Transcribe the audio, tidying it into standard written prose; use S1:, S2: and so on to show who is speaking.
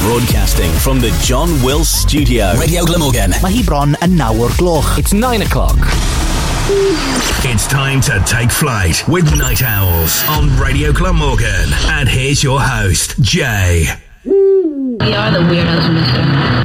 S1: Broadcasting from the John Wills Studio. Radio Glamorgan.
S2: Mae hi bron yn 9 o'r gloch.
S3: It's 9 o'clock.
S4: It's time to take flight with Night Owls on Radio Glamorgan. And here's your host, Jay.
S5: We are the weirdos, mister.